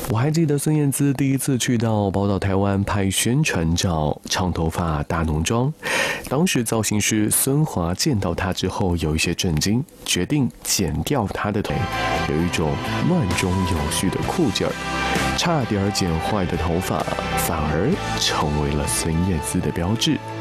我还记得孙燕姿第一次去到宝岛台湾拍宣传照，长头发大浓妆。当时造型师孙华见到她之后有一些震惊，决定剪掉她的腿，有一种乱中有序的酷劲儿。差点剪坏的头发反而成为了孙燕姿的标志。